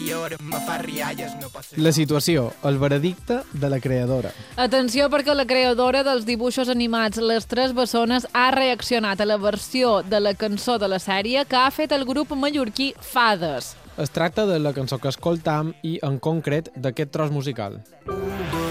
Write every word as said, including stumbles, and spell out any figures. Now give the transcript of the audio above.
La situació, el veredicte de la creadora. Atenció, perquè la creadora dels dibuixos animats Les Tres Bessones ha reaccionat a la versió de la cançó de la sèrie que ha fet el grup mallorquí Fades. Es tracta de la cançó que escoltam i, en concret, d'aquest tros musical. Un, dos,